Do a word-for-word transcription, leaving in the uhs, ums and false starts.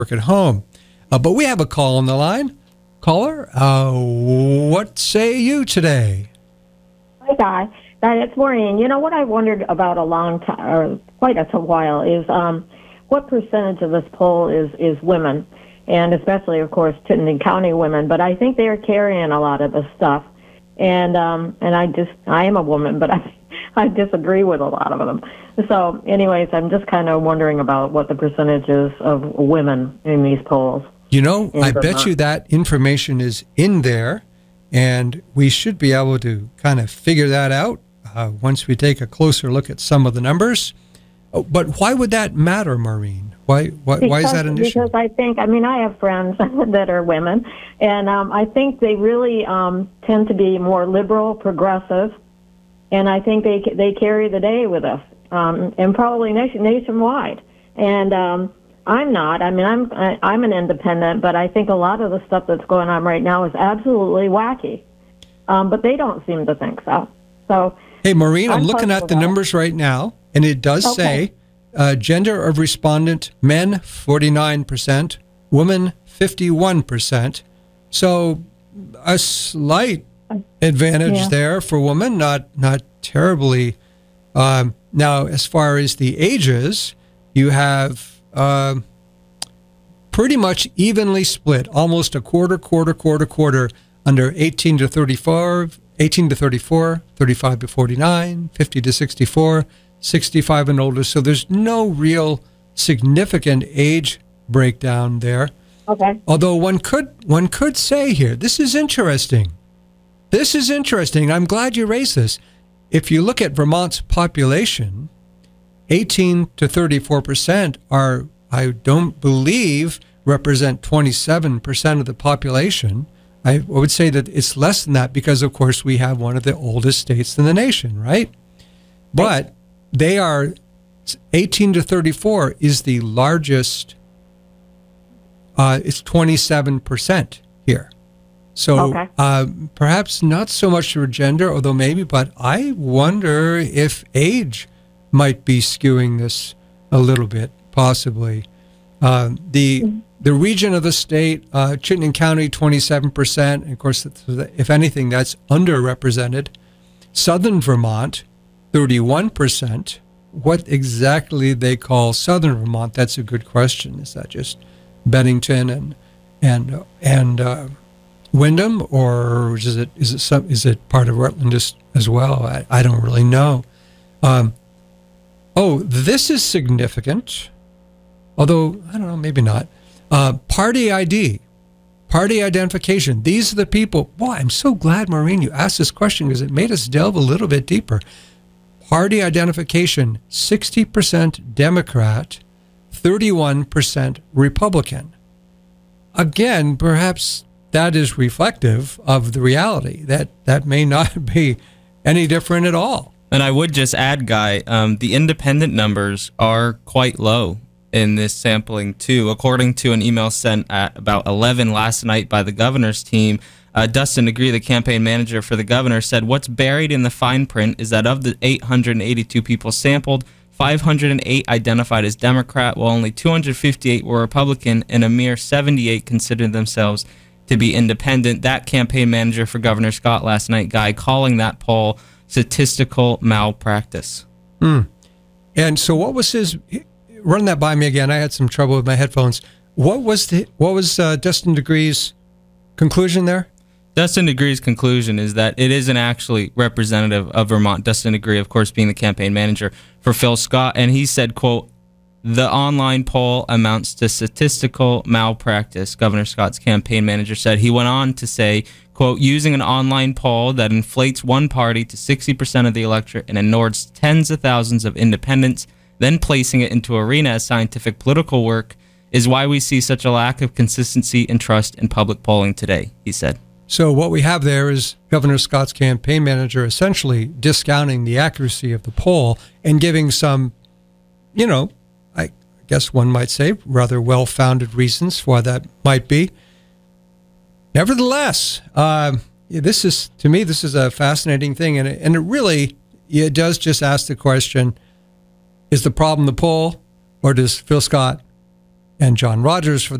work at home. Uh, but we have a call on the line. Caller, uh, what say you today? Hi, Guy. Guy, it's Maureen. You know what I wondered about a long time, or quite a while, is um, what percentage of this poll is, is women, and especially, of course, Chittenden County women. But I think they're carrying a lot of the stuff, and um, and I just I am a woman, but I I disagree with a lot of them. So, anyways, I'm just kind of wondering about what the percentage is of women in these polls. You know, I bet you that information is in there, and we should be able to kind of figure that out uh, once we take a closer look at some of the numbers. Oh, but why would that matter, Maureen? Why why, because, why is that an issue? Because I think, I mean, I have friends that are women, and um, I think they really um, tend to be more liberal, progressive, and I think they they carry the day with us, um, and probably nation, nationwide. And um, I'm not. I mean, I'm I, I'm an independent, but I think a lot of the stuff that's going on right now is absolutely wacky. Um, but they don't seem to think so. So, hey, Maureen, I'm, I'm looking at the numbers right now, and it does okay. say uh, gender of respondent: men forty-nine percent, women fifty-one percent. So, a slight advantage yeah. there for women, not not terribly. Um, now, as far as the ages, you have. Uh, pretty much evenly split, almost a quarter, quarter, quarter, quarter under eighteen to thirty-four, eighteen to thirty-four, thirty-five to forty-nine, fifty to sixty-four, sixty-five and older. So there's no real significant age breakdown there. Okay. Although one could one could say here, this is interesting. This is interesting. I'm glad you raised this. If you look at Vermont's population, eighteen to thirty-four percent are, I don't believe, represent twenty-seven percent of the population. I would say that it's less than that because, of course, we have one of the oldest states in the nation, right? But they are, eighteen to thirty-four is the largest, uh, it's twenty-seven percent here. So okay. uh, perhaps not so much for gender, although maybe, but I wonder if age might be skewing this a little bit, possibly. Uh, the mm-hmm. the region of the state, uh, Chittenden County, twenty-seven percent. And of course, if anything, that's underrepresented. Southern Vermont, thirty-one percent. What exactly they call Southern Vermont? That's a good question. Is that just Bennington and and and uh, Windham, or is it is it some is it part of Rutland as, as well? I, I don't really know. Um, Oh, this is significant, although, I don't know, maybe not. Uh, party I D, party identification. These are the people. Boy, I'm so glad, Maureen, you asked this question because it made us delve a little bit deeper. Party identification, sixty percent Democrat, thirty-one percent Republican. Again, perhaps that is reflective of the reality. That, that may not be any different at all. And I would just add, Guy, um, the independent numbers are quite low in this sampling, too. According to an email sent at about eleven last night by the governor's team, uh, Dustin Degree, the campaign manager for the governor, said what's buried in the fine print is that of the eight hundred eighty-two people sampled, five hundred eight identified as Democrat, while only two hundred fifty-eight were Republican, and a mere seventy-eight considered themselves to be independent. That campaign manager for Governor Scott last night, Guy, calling that poll statistical malpractice. Mm. And so what was his, run that by me again, I had some trouble with my headphones. What was the what was uh, Dustin Degree's conclusion there? Dustin Degree's conclusion is that it isn't actually representative of Vermont. Dustin Degree, of course, being the campaign manager for Phil Scott, and he said, quote, the online poll amounts to statistical malpractice, Governor Scott's campaign manager said. He went on to say, quote, using an online poll that inflates one party to sixty percent of the electorate and ignores tens of thousands of independents, then placing it into arena as scientific political work, is why we see such a lack of consistency and trust in public polling today, he said. So what we have there is Governor Scott's campaign manager essentially discounting the accuracy of the poll and giving some, you know, I guess one might say, rather well-founded reasons for why that might be. Nevertheless, uh, this is, to me, this is a fascinating thing, and it, and it really, it does just ask the question, is the problem the poll, or does Phil Scott and John Rogers for